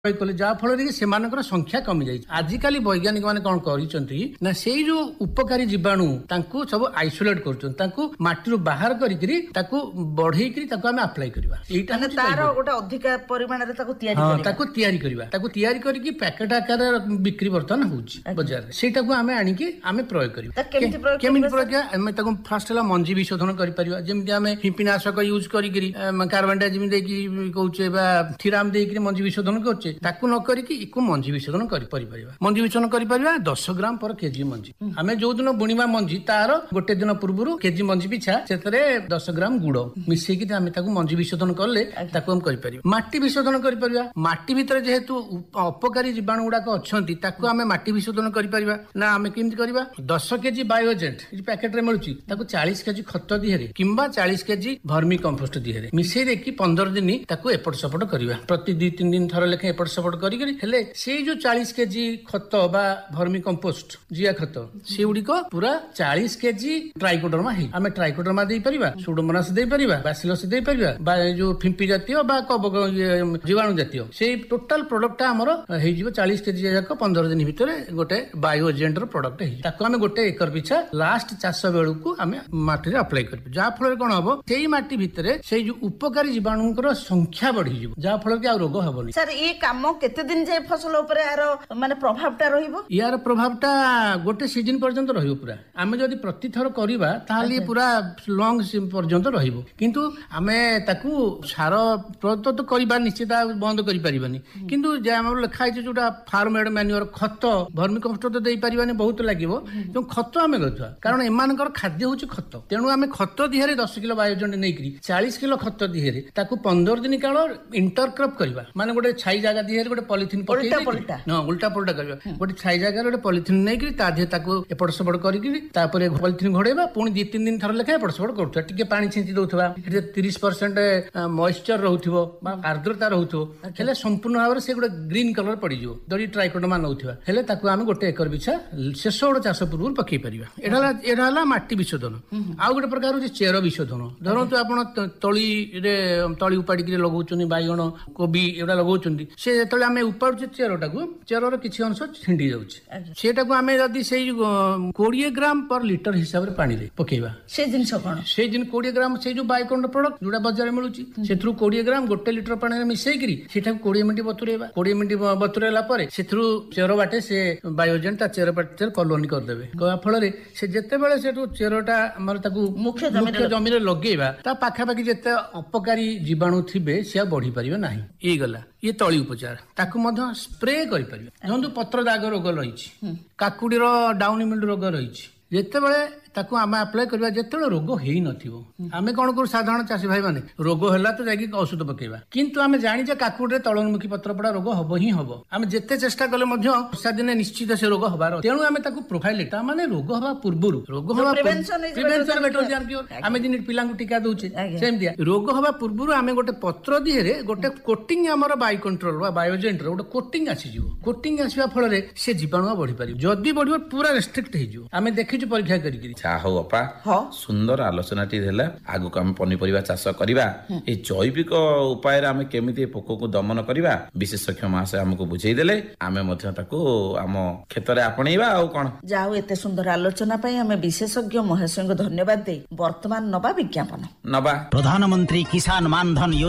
कले जहाँ फल से संख्या कमी जाए। आजिकल वैज्ञानिक मैंने कौन कर से जो उपकारी जीवाणु सब आइसोलेट कर माटी बाहर करके बढ़े अप्लाई करके पैकेट आकार बिक्री बर्तमान हो बजार से आम प्रयोग कर फास्ट है मंजी विशोधन कर फिंपिनाशक यूज कार्बनडाइजिम कहे थिराम देकर मंजी विशोधन कर न करके मंजी विशोधन मंजी विशोधन कर 10 ग्राम पर केजी मंजी आम जो दिन बुणवा मंजी तार गोटे दिन पूर्व केजी मंजी पिछा से 10 ग्राम गुड़ मिसेकी मंजी विशोधन कले माटी विशोधन कर माटी भितर जेहेतु अपकारी जीवाणु गुड़ाक अच्छा आम माटी विशोधन कर आम केमती करवा 10 केजी बायोजेंट पैकेट रे मिलूची 40 केजी खत दिहरे किंबा 40 केजी भर्मी कंपोस्ट दिहरे मिसई देकी 15 दिन एपट सपट करवा प्रति 2-3 दिन थर लेखे एपट सपट करें से जो 40 केजी खत बा भर्मी कंपोस्ट जिया खत से गुड़िक पूरा 40 केजी ट्राइकोडर्मा है आम ट्राइकोडर्मा दे पारिबा सुडोमोनास दे पारिबा बासिलस दे पारिबा बा जो फिंपी जातीय बा कबक जीवाणु जातीय से टोटाल प्रोडक्ट हमर हे जिवो 40 केजी जाक 15 दिन भितर गोटे बायो एजेंटर प्रोडक्ट है ताको आम गोटे एकर पिछा लास्ट चाष बेलू को आम माटी अप्लाई कर जहाँ फल कौन हम से माटी भितर से जो उपकारी जीवाणुकर संख्या बढ़ी जहाँ फल कि रोग हेनी। सर ये काम केते दिन जाए फसल उपरे माने प्रभावटा रहिबो यार प्रभावटा गोटे सीजन पर्यंत रहिबो पूरा आमे जदी प्रति थर करिबा ताहाली पूरा लॉन्ग पर्यंत रहिबो किंतु आमे ताकू सार प्रयोग तो करिबा निश्चित बंद करि परिबानी किंतु जे हमर लिखा है जोटा फार्म मेड मैन्योर खत भर्मी कंपोस्ट तो देई परिबानी बहुत लागिवो जो खत आमे गथुआ कारण एमानकर खाद्य होची खत तेणु आमे खत दिहरे 10 किलो बायोजेंट नेकरी 40 किलो खत दिहरे ताकू 15 दिन काल इंटरक्रॉप करबा माने गोटे छाई जागा दिहरे गोटे पॉलिथिन पके उल्टा पलटा करबा गोटे छाई जागा गोटे पॉलिथिन नेकरी ता दिहे ताकू एपट सपट करिकरी तापर पॉलिथिन घोड़ेबा पुणी 2-3 दिन थर लेखा एपट सपट करथुआ टिके पानी छिंची दउथबा 30% मॉइस्चर रहउथिबो बा आर्द्रता रहउथो हेले संपूर्ण भाव से गोटे ग्रीन कलर पड़ी जो दड़ी ट्राइकोडर्मा नउथिबा हेले ताकू आमे गोटे एकर बिछा शेष गोटे चाष पूर्व पकई परिबा एडा माटी विशोधन आउ गोटे प्रकार हो चेर विशोधन धरतु आपण तली उपाड़ी लगौछन बाइगण कोबी एटा लगौछन से जेतले आमे उपाड़ुचे चेरर किछि अंश छिंडी जाउछि सेटाकू आमे जदी से 20 ग्राम पर लीटर हिसाब रे पानी रे पकेबा से जिंस कोन से जिन 20 ग्राम से जो बाइगण प्रोडक्ट जोडा बाजार रे मिलुछि सेथरु 20 ग्राम गोटे लीटर पानी रे मिसई करी सेटाकू 20 मिनिट बतुरेबा 20 मिनिट बतुरेला परे सेथरु चेर बाटे से बायोजेंट ता चेर बाटे कॉलोनी कर देबे कोया फल रे से जत्ते बेले सेटु चेरटा हमर ताकू मुख्य जमी रे लगेबा ता पाखा पाखी जत्ते अपकारी जीवाणु थिबे से बढ़ी परिबे नाही ए गला ये तली उपचार ताकू मध्य स्प्रे करि परिबे जंतु पत्र दाग रोग रहिछि काकुडीर डाउनी मिल्ड रोग रहिछि जेतेबेले ताकू आमे अप्लाई करबा जेतेबेले रोग हेई नथिबो आमे कोन करू साधारण चाषी भाई माने रोग होला तो जाकी औषध पकेबा किंतु आमे जानि जे काकुडीरे तळमुखी पत्र पड़ा रोग हबो ही हबो आमे जेते चेष्टा कले मध्य वर्षा दिने निश्चित से रोग हबार तेणु आमे ताकू प्रोफाइल ता माने रोग हबा पूर्वरु रोग हबा प्रिवेंशन बेटर जान आमे जिन पिला को टीका दउचे सेम दिया रोग हबा पूर्वरु आमे गोटे पत्र दिहेरे गोटे कोटिंग हमर बायो कंट्रोल बा बायोजेंट रो गोटे कोटिंग आसी जिवो कोटिंग आसीबा फल रे से जीवाणु बढ़ी पारि जदी बढ़िबो पूरा रेस्ट्रिक्ट हे जिवो आमे देखिछु परीक्षा करी हौ अपा सुंदर आलोचनाटी देला आगु आम पनीपरिया चाष करवा ए जैविक उपाय आम केमिति पोक को दमन करवा विशेषज्ञ महाशय आमको बुझेई देले आमे मध्य ताको आम क्षेत्र रे आपणैबा आ कोन जाऊ एते सुंदर आलोचना पई आमे विशेषज्ञ महाशय को धन्यवाद दे वर्तमान नबा विज्ञापन प्रधानमंत्री किसान मान धन